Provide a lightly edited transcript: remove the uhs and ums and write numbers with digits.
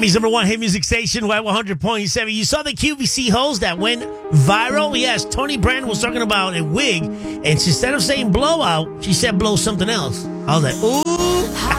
Miami's number one hit music station, Y100.7. You saw the QVC host that went viral? Yes, Tony Brand was talking about a wig, and instead of saying blowout, she said blow something else. I was like, ooh.